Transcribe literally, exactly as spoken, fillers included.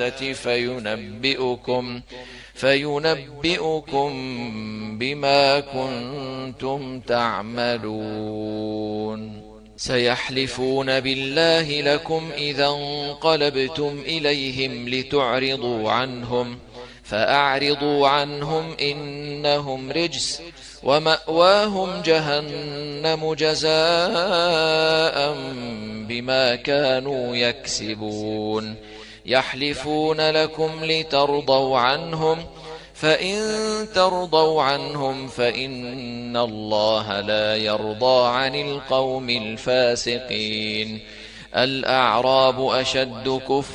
فينبئكم فينبئكم بما كنتم تعملون. سيحلفون بالله لكم إذا انقلبتم إليهم لتعرضوا عنهم فأعرضوا عنهم إنهم رجس ومأواهم جهنم جزاء بما كانوا يكسبون. يحلفون لكم لترضوا عنهم فإن ترضوا عنهم فإن الله لا يرضى عن القوم الفاسقين. الأعراب أشد كفرا